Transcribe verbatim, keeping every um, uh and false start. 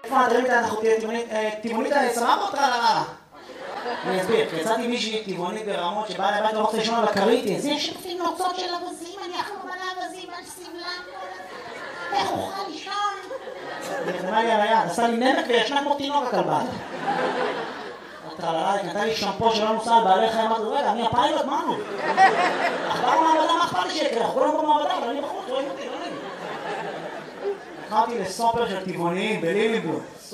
איפה נדרים איתה אחותי טבעונית סבבה או טרללה? אני אסביר, כי יצאתי מישהי טבעונית ברמות שבאה לבית ואוכלת ראשונה וקריתי, זה שפים נוצות של אבזים, אני אכלו מלא אבזים על סבלם, איך אוכל לישון? היא נרמה לי על היד, עשה לי נמק וישנה כמו תינוק הכלבה. טרללה, היא קנתה לי שמפו שלא נוסע על בעלי חיים, אמרתי, רגע, אני הפיילוט, מה נו? אכבר מעבדה, מה אכפת לי שיקרה? אנחנו כולם במעבדה, אבל אני בחוץ, רואים אותי, לא נעים. התחלתי לסופר של טבעוניים בליליבלום.